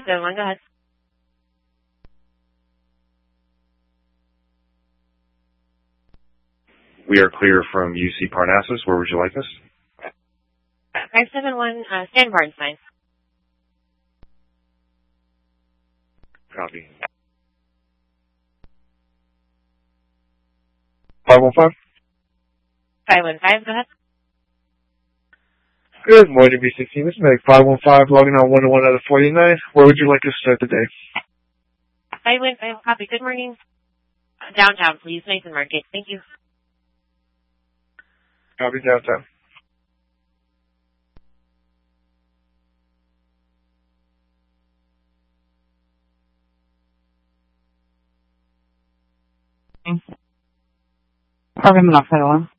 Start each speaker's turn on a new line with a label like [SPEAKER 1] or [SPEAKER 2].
[SPEAKER 1] 571, go ahead.
[SPEAKER 2] We are clear from UC Parnassus. Where would you like us?
[SPEAKER 1] 571, Stan Barnstein.
[SPEAKER 2] Copy.
[SPEAKER 3] 515?
[SPEAKER 1] 515, go ahead.
[SPEAKER 3] Good morning, B16. This is Meg 515, logging on 101 out of 49. Where would you like to start the day?
[SPEAKER 1] 515, copy. Good morning. Downtown, please. Nathan Market. Thank you.
[SPEAKER 3] Copy, downtown.
[SPEAKER 4] Program Knox, hello.